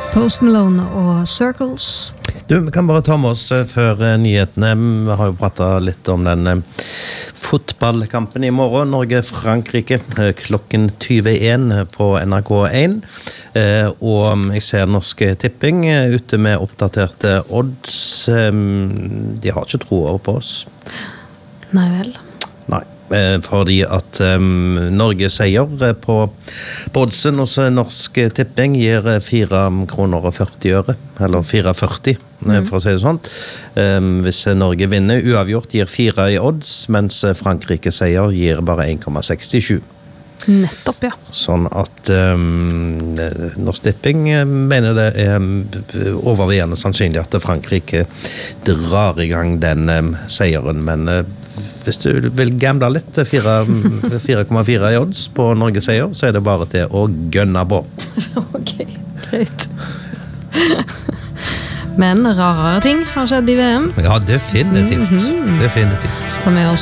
Post Malone og Circles. Du, vi kan bare ta med oss før nyhetene. Vi har jo pratet litt om den fotballkampen i morgen. Norge-Frankrike klokken 21 på NRK1. Og jeg ser Norsk Tipping ute med oppdaterte odds. De har ikke tro over på oss. Nei vel. Nei. Fordi at Norge seier på oddsen hos Norsk Tipping gir 4,40 kroner, eller 4,40 for å si det sånn. Hvis Norge vinner uavgjort gir 4 i odds, mens Frankrike seier gir bare 1,67. Nettopp, ja. Sånn at Norsk Tipping mener det overveiende sannsynlig at Frankrike drar i gang den seieren, men hvis du vil gamble litt 4,4 i odds på Norge seier, så det bare til å gønne på. Ok, greit. Men rarere ting har skjedd i VM. Ja, definitivt. Definitivt. Ta med oss